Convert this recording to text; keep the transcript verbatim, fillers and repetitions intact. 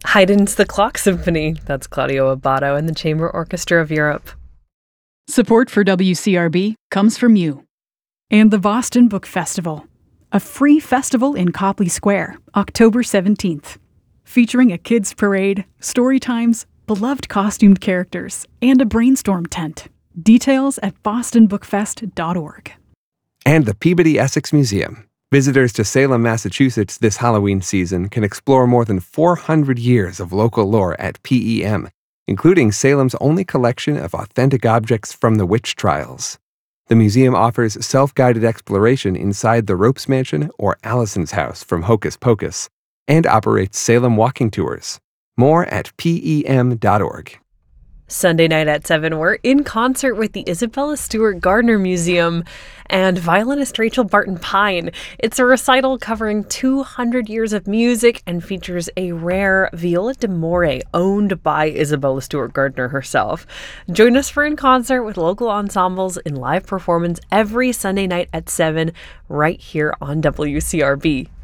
Haydn's The Clock Symphony. That's Claudio Abbado and the Chamber Orchestra of Europe. Support for W C R B comes from you. And the Boston Book Festival, a free festival in Copley Square, October seventeenth. Featuring a kids' parade, story times, beloved costumed characters, and a brainstorm tent. Details at boston book fest dot org. And the Peabody Essex Museum. Visitors to Salem, Massachusetts this Halloween season can explore more than four hundred years of local lore at P E M, including Salem's only collection of authentic objects from the witch trials. The museum offers self-guided exploration inside the Ropes Mansion or Allison's house from Hocus Pocus, and operates Salem walking tours. More at P E M dot org. Sunday night at seven, we're in concert with the Isabella Stewart Gardner Museum and violinist Rachel Barton Pine. It's a recital covering two hundred years of music and features a rare viola d'amore owned by Isabella Stewart Gardner herself. Join us for In Concert with local ensembles in live performance every Sunday night at seven right here on W C R B.